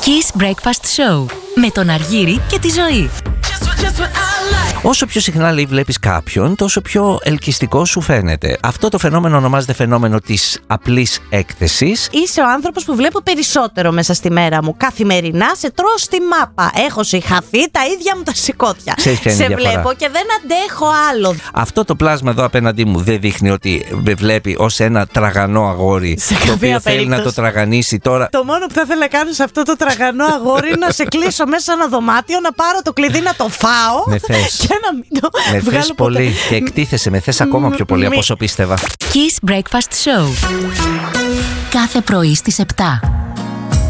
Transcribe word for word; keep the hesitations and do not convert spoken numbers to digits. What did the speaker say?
Kiss Breakfast Show με τον Αργύρη και τη Ζωή. Όσο πιο συχνά, λέει, βλέπεις κάποιον, τόσο πιο ελκυστικό σου φαίνεται. Αυτό το φαινόμενο ονομάζεται φαινόμενο της απλής έκθεσης. Είσαι ο άνθρωπος που βλέπω περισσότερο μέσα στη μέρα μου. Καθημερινά σε τρώω στη μάπα. Έχω συγχαθεί τα ίδια μου τα σηκώτια. Ξέρεις ποια είναι η σε διαφορά? βλέπω και δεν αντέχω άλλο. Αυτό το πλάσμα εδώ απέναντί μου δεν δείχνει ότι με βλέπει ως ένα τραγανό αγόρι Σε το καμία οποίο θέλει περίπτωση. να το τραγανίσει τώρα. Το μόνο που θα ήθελα να κάνω σε αυτό το τραγανό αγόρι είναι να σε κλείσω μέσα σε ένα δωμάτιο, να πάρω το κλειδί να το φάω Με θες. και να μην το Με βγάλω θες ποτέ. πολύ και εκτίθεσαι, με θες ακόμα πιο πολύ Μη- από όσο πίστευα. Kiss Breakfast Show. Κάθε πρωί στις επτά.